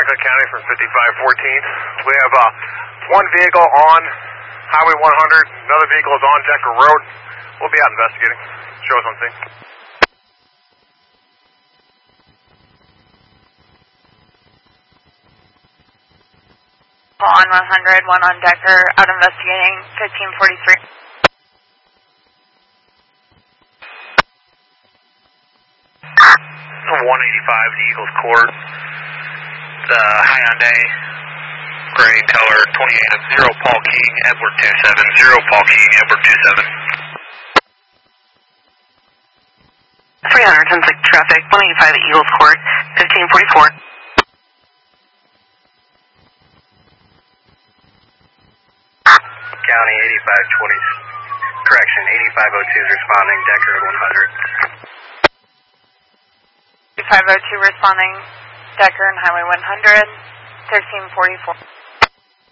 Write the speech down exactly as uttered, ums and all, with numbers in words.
Benefit County from fifty-five fourteen. We have uh, one vehicle on Highway one hundred, another vehicle is on Decker Road. We'll be out investigating. Show us on scene. On one hundred, one on Decker, out investigating, fifteen forty-three. one eighty-five to Eagles Court. The Hyundai, gray color, twenty-eight of zero Paul King, Edward two seven, zero Paul King, Edward two seven. three hundred, ten six traffic, one eighty-five at Eagles Court, fifteen forty-four. County eighty-five twenty, correction, eighty-five oh two is responding, Decker at one hundred. eighty-five oh two responding, Decker and Highway one hundred, thirteen forty-four.